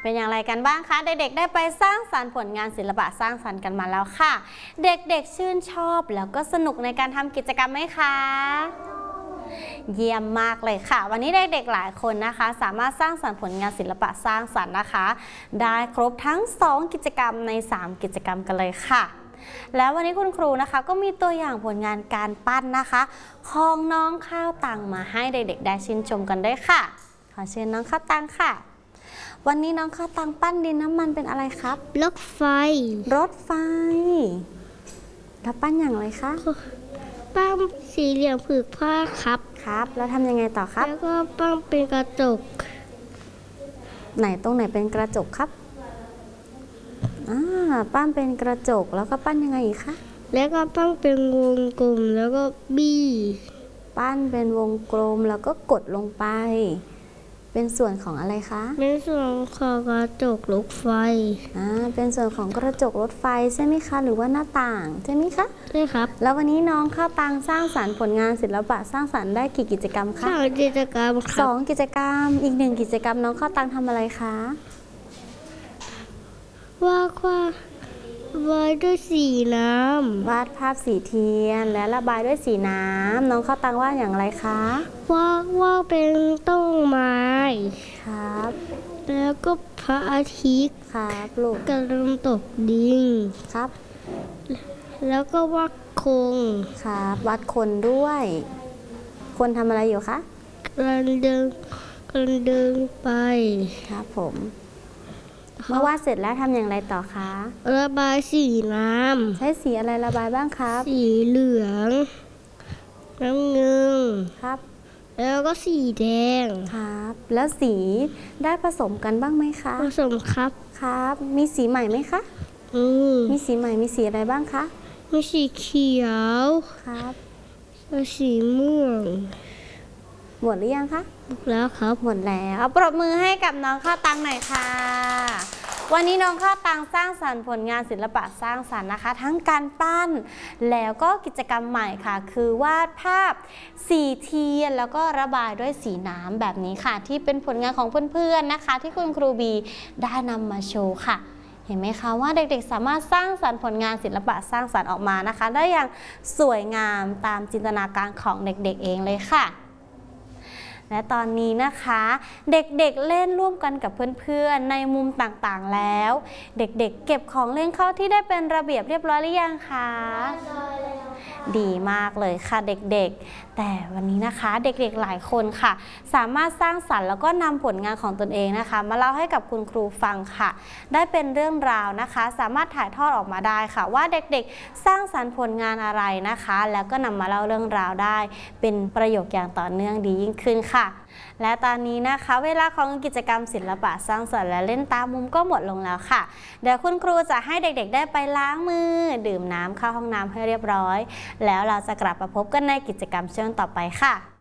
เป็นอย่างไรกันบ้างคะเด็กๆได้ไปสร้างสรรค์ผลงานศิลปะสร้างสรรค์กันมาแล้วค่ะเด็กๆชื่นชอบแล้วก็สนุกในการทำกิจกรรมไหมคะเยี่ยมมากเลยค่ะวันนี้เด็กๆหลายคนนะคะสามารถสร้างสรรค์ผลงานศิลปะสร้างสรรค์นะคะได้ครบทั้ง2กิจกรรมใน3กิจกรรมกันเลยค่ะแล้ววันนี้คุณครูนะคะก็มีตัวอย่างผลงานการปั้นนะคะของน้องข้าวตังมาให้เด็กๆได้ชื่นชมกันด้วยค่ะขอเชิญน้องข้าวตังค่ะวันนี้น้องข้าวตังปั้นดินน้ำมันเป็นอะไรครับรถไฟแล้วปั้นอย่างไรคะปั้นสี่เหลี่ยมผืนผ้าครับแล้วทำยังไงต่อครับแล้วก็ปั้นเป็นกระจกไหนตรงไหนเป็นกระจกครับปั้นเป็นกระจกแล้วก็ปั้นยังไงอีกคะแล้วก็ปั้นเป็นวงกลมแล้วก็บี้ปั้นเป็นวงกลมแล้วก็กดลงไปเป็นส่วนของอะไรคะเป็นส่วนของกระจกรถไฟเป็นส่วนของกระจกรถไฟใช่ไหมคะหรือว่าหน้าต่างใช่ไหมคะใช่ครับแล้ววันนี้น้องข้าวตังสร้างสรรค์ผลงานศิลปะสร้างสรรค์ได้กี่กิจกรรมคะ 2 กิจกรรมครับ 2 กิจกรรมอีก1 กิจกรรมน้องข้าวตังทำอะไรคะวาดด้วยสีน้ำวาดภาพสีเทียนและระบายด้วยสีน้ำน้องข้าวตังวาดอย่างไรคะวาดเป็นต้นไม้ครับแล้วก็พระอาทิตย์ครับลูกกำลังตกดินครับแล้วก็วาดคนครับวาดคนด้วยคนทำอะไรอยู่คะกำลังเดินไปครับผมเมื่อวาดเสร็จแล้วทำอย่างไรต่อคะระบายสีน้ำใช้สีอะไรระบายบ้างครับสีเหลืองน้ำเงินครับแล้วก็สีแดงครับแล้วสีได้ผสมกันบ้างไหมคะผสมครับมีสีใหม่ไหมคะมีสีใหม่มีสีอะไรบ้างคะมีสีเขียวครับสีม่วงหมดหรือยังคะหมดแล้วครับหมดแล้วเอาปรบมือให้กับน้องข้าวตังหน่อยค่ะวันนี้น้องข้าวตังสร้างสรรค์ผลงานศิลปะสร้างสรรค์นะคะทั้งการปั้นแล้วก็กิจกรรมใหม่ค่ะคือวาดภาพสีเทียนแล้วก็ระบายด้วยสีน้ำแบบนี้ค่ะที่เป็นผลงานของเพื่อนๆนะคะที่คุณครูบีได้นำมาโชว์ค่ะเห็นไหมคะว่าเด็กๆสามารถสร้างสรรค์ผลงานศิลปะสร้างสรรค์ออกมานะคะได้อย่างสวยงามตามจินตนาการของเด็กๆเองเลยค่ะและตอนนี้นะคะเด็กๆเล่นร่วมกันกับเพื่อนๆในมุมต่างๆแล้วเด็กๆเก็บของเล่นเข้าที่ได้เป็นระเบียบเรียบร้อยหรือยังคะดีมากเลยค่ะเด็กๆแต่วันนี้นะคะเด็กๆหลายคนค่ะสามารถสร้างสรรค์แล้วก็นำผลงานของตนเองนะคะมาเล่าให้กับคุณครูฟังค่ะได้เป็นเรื่องราวนะคะสามารถถ่ายทอดออกมาได้ค่ะว่าเด็กๆสร้างสรรค์ผลงานอะไรนะคะแล้วก็นำมาเล่าเรื่องราวได้เป็นประโยคอย่างต่อเนื่องดียิ่งขึ้นค่ะและตอนนี้นะคะเวลาของกิจกรรมศิลปะสร้างสรรค์และเล่นตามมุมก็หมดลงแล้วค่ะเดี๋ยวคุณครูจะให้เด็กๆได้ไปล้างมือดื่มน้ำเข้าห้องน้ำให้เรียบร้อยแล้วเราจะกลับมาพบกันในกิจกรรมช่วงต่อไปค่ะ